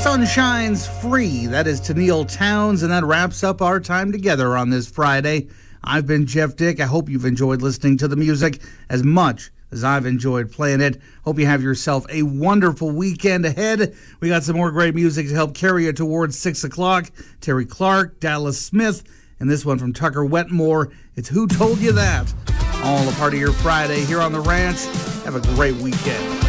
Sun shines free. That is Tennille Townes, and that wraps up our time together on this Friday. I've been Jeff Dick. I hope you've enjoyed listening to the music as much as I've enjoyed playing it. Hope you have yourself a wonderful weekend ahead. We got some more great music to help carry you towards 6 o'clock. Terry Clark, Dallas Smith, and this one from Tucker Wetmore. It's Who Told You That? All a part of your Friday here on The Ranch. Have a great weekend.